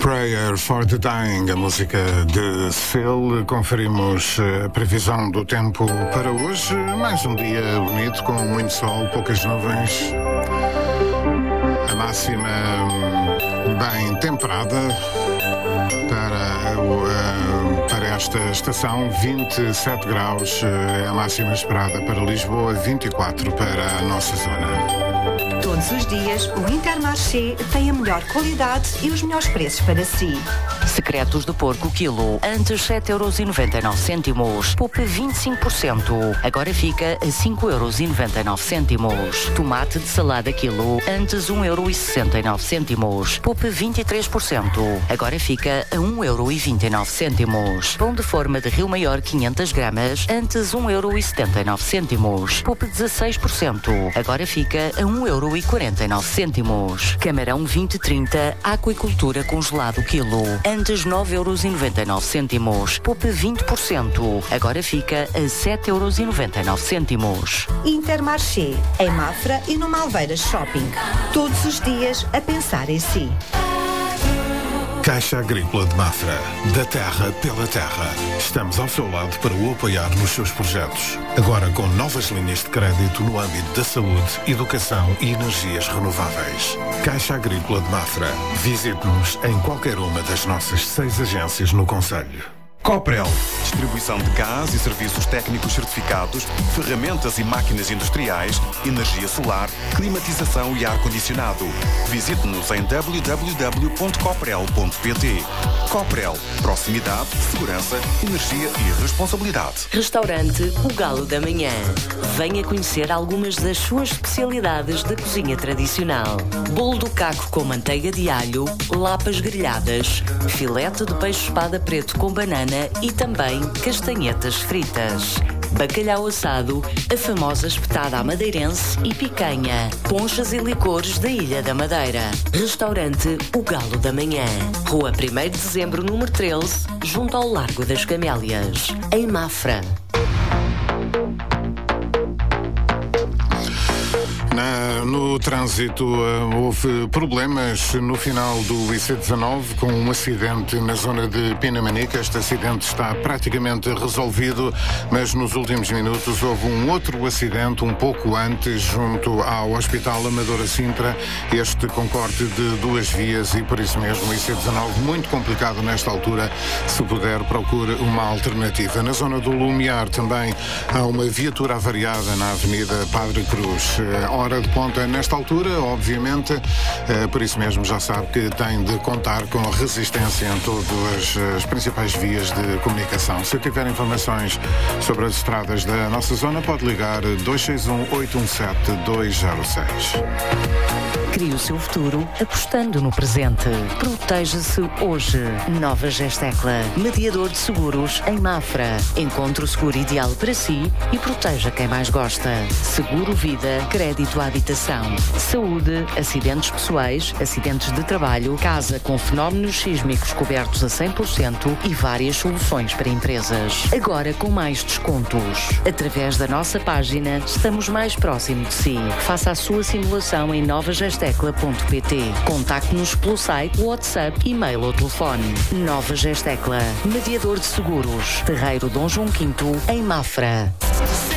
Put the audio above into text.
Prayer for the Dying, a música de Seal. Conferimos a previsão do tempo para hoje. Mais um dia bonito, com muito sol, poucas nuvens. A máxima bem temperada para esta estação. 27 graus é a máxima esperada para Lisboa, 24 para a nossa zona. Todos os dias, o Intermarché tem a melhor qualidade e os melhores preços para si. Secretos de porco quilo, antes 7,99€. Poupe 25%. Agora fica a 5,99€. Tomate de salada quilo, antes 1,69€. Poupe 23%. Agora fica a 1,29€. Pão de forma de Rio Maior 500 gramas, antes 1,79€. Poupe 16%. Agora fica a 1,49€. Camarão 2030, aquicultura congelado quilo, antes 9,99€. Poupe 20%. Agora fica a 7,99€. Intermarché, em Mafra e no Malveiras Shopping. Todos os dias a pensar em si. Caixa Agrícola de Mafra, da terra pela terra. Estamos ao seu lado para o apoiar nos seus projetos. Agora com novas linhas de crédito no âmbito da saúde, educação e energias renováveis. Caixa Agrícola de Mafra. Visite-nos em qualquer uma das nossas 6 agências no concelho. Coprel, distribuição de gás e serviços técnicos certificados, ferramentas e máquinas industriais, energia solar, climatização e ar-condicionado. Visite-nos em www.coprel.pt. Coprel, proximidade, segurança, energia e responsabilidade. Restaurante O Galo da Manhã. Venha conhecer algumas das suas especialidades da cozinha tradicional. Bolo do caco com manteiga de alho, lapas grelhadas, filete de peixe espada preto com banana e também castanhetas fritas. Bacalhau assado, a famosa espetada à madeirense e picanha, ponchas e licores da Ilha da Madeira. Restaurante O Galo da Manhã. Rua 1º de Dezembro, número 13, junto ao Largo das Camélias, em Mafra. No trânsito houve problemas no final do IC19 com um acidente na zona de Pinamanica. Este acidente está praticamente resolvido, mas nos últimos minutos houve um outro acidente um pouco antes junto ao Hospital Amadora Sintra, este com corte de 2 vias e por isso mesmo o IC19 muito complicado nesta altura. Se puder, procure uma alternativa. Na zona do Lumiar também há uma viatura avariada na Avenida Padre Cruz. Hora de ponta nesta altura, obviamente, por isso mesmo já sabe que tem de contar com resistência em todas as principais vias de comunicação. Se tiver informações sobre as estradas da nossa zona, pode ligar 261-817-206. Crie o seu futuro apostando no presente. Proteja-se hoje. Nova Gestecla, mediador de seguros em Mafra. Encontre o seguro ideal para si e proteja quem mais gosta. Seguro vida, crédito à habitação, saúde, acidentes pessoais, acidentes de trabalho, casa com fenómenos sísmicos cobertos a 100% e várias soluções para empresas. Agora com mais descontos. Através da nossa página, estamos mais próximo de si. Faça a sua simulação em novagestecla.pt. Contacte-nos pelo site, WhatsApp, e-mail ou telefone. Nova Gestecla, mediador de seguros. Terreiro Dom João V, em Mafra.